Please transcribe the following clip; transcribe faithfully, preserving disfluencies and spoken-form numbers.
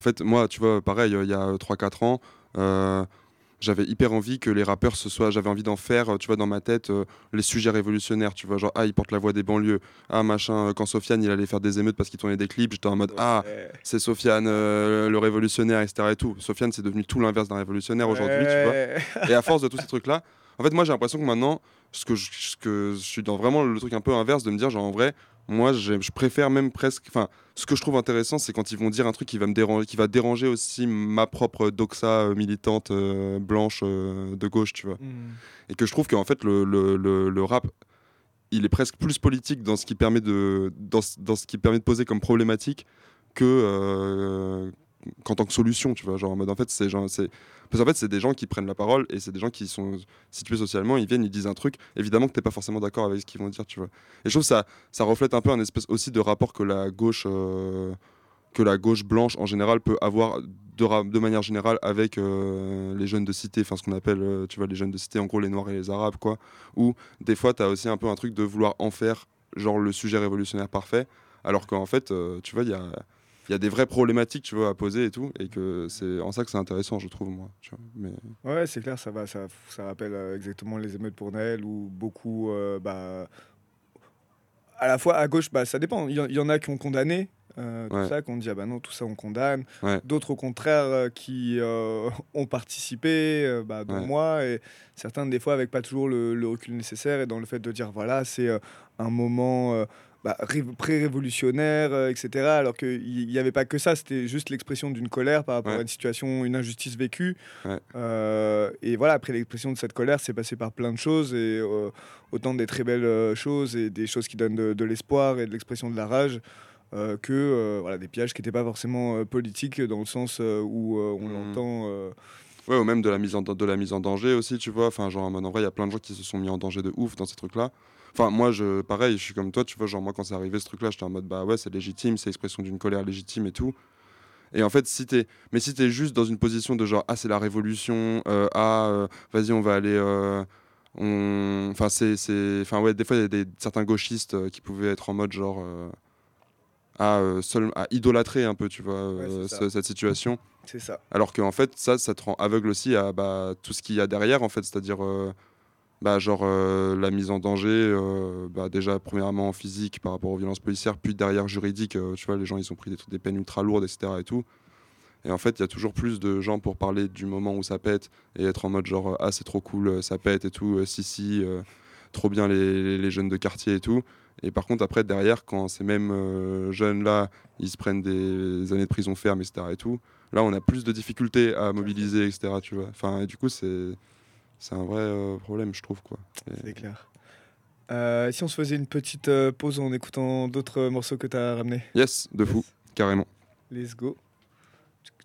En fait, moi, tu vois, pareil, il y a trois quatre ans, euh, j'avais hyper envie que les rappeurs ce soit, j'avais envie d'en faire, tu vois, dans ma tête, euh, les sujets révolutionnaires, tu vois, genre, ah, il porte la voix des banlieues, ah, machin, euh, quand Sofiane, il allait faire des émeutes parce qu'il tournait des clips, j'étais en mode, ah, Ouais. c'est Sofiane, euh, le révolutionnaire, et cetera et tout. Sofiane, c'est devenu tout l'inverse d'un révolutionnaire aujourd'hui, tu vois. Ouais. Et à force de tous ces trucs-là, en fait, moi, j'ai l'impression que maintenant, ce que je, ce que je suis dans vraiment le truc un peu inverse de me dire, genre, en vrai, moi, j'ai- je préfère même presque, enfin, ce que je trouve intéressant, c'est quand ils vont dire un truc qui va me déranger, qui va déranger aussi ma propre doxa euh, militante euh, blanche euh, de gauche, tu vois. Hmm. Et que je trouve qu'en fait, le, le, le, le rap, il est presque plus politique dans ce qui permet de, dans, ce- dans ce qui permet de poser comme problématique que euh, qu'en tant que solution, tu vois. Genre en mode, en fait, c'est genre, c'est parce qu'en fait, c'est des gens qui prennent la parole et c'est des gens qui sont situés socialement, ils viennent, ils disent un truc, évidemment que t'es pas forcément d'accord avec ce qu'ils vont dire, tu vois. Et je trouve que ça, ça reflète un peu un espèce aussi de rapport que la gauche, euh, que la gauche blanche en général peut avoir de, ra- de manière générale avec euh, les jeunes de cité, enfin ce qu'on appelle, euh, tu vois, les jeunes de cité, en gros les noirs et les arabes, quoi. Ou des fois, tu as aussi un peu un truc de vouloir en faire, genre, le sujet révolutionnaire parfait, alors qu'en fait, euh, tu vois, il y a, il y a des vraies problématiques, tu vois, à poser et tout, et que c'est en ça que c'est intéressant, je trouve, moi. Tu vois. Mais... Ouais, c'est clair, ça va, ça, ça rappelle euh, exactement les émeutes pour Noël où beaucoup, euh, bah, à la fois à gauche, bah, ça dépend. Il y, en- il y en a qui ont condamné euh, tout Ouais, ça, qui ont dit ah bah non, tout ça on condamne. ouais, D'autres au contraire euh, qui euh, ont participé, euh, bah, dont ouais, moi, et certains des fois avec pas toujours le, le recul nécessaire et dans le fait de dire voilà, c'est euh, un moment euh, bah, ré- pré-révolutionnaire, euh, et cetera. Alors qu'il n'y avait pas que ça, c'était juste l'expression d'une colère par rapport à ouais, une situation, une injustice vécue. ouais. Euh, et voilà, après l'expression de cette colère, c'est passé par plein de choses, et euh, autant des très belles euh, choses et des choses qui donnent de, de l'espoir et de l'expression de la rage, euh, que euh, voilà, des pièges qui n'étaient pas forcément euh, politiques dans le sens euh, où euh, on Hmm. l'entend. euh, Ouais, ou même de la mise en, de la mise en danger aussi, tu vois. Enfin, genre, en mode, en vrai, il y a plein de gens qui se sont mis en danger de ouf dans ces trucs-là. Enfin, moi, je, pareil, je suis comme toi, tu vois. Genre, moi, quand c'est arrivé ce truc-là, j'étais en mode, bah ouais, c'est légitime, c'est l'expression d'une colère légitime et tout. Et en fait, si t'es, mais si t'es juste dans une position de genre, ah, c'est la révolution, euh, ah, euh, vas-y, on va aller. euh, on... Enfin, c'est, c'est... Enfin, ouais, des fois, il y a des, certains gauchistes euh, qui pouvaient être en mode genre. euh, à, euh, seul, à idolâtrer un peu, tu vois, Ouais, c'est euh, ça. ce- cette situation. C'est ça. Alors qu'en fait, ça, ça te rend aveugle aussi à bah, tout ce qu'il y a derrière, en fait, c'est-à-dire euh, bah, genre euh, la mise en danger, euh, bah, déjà premièrement physique par rapport aux violences policières, puis derrière juridique, euh, tu vois, les gens ils ont pris des, trucs- des peines ultra lourdes, et cetera et tout. Et en fait, il y a toujours plus de gens pour parler du moment où ça pète et être en mode genre euh, ah c'est trop cool, euh, ça pète et tout, euh, si si, euh, trop bien les, les- les jeunes de quartier et tout. Et par contre après derrière quand ces mêmes euh, jeunes là ils se prennent des années de prison ferme et cetera et tout, là on a plus de difficultés à Tout à fait. mobiliser et cetera tu vois. Enfin et du coup c'est c'est un vrai euh, problème je trouve quoi. Et- C'est clair. Euh, si on se faisait une petite euh, pause en écoutant d'autres morceaux que tu as ramenés. Yes de fou Yes. carrément. Let's go.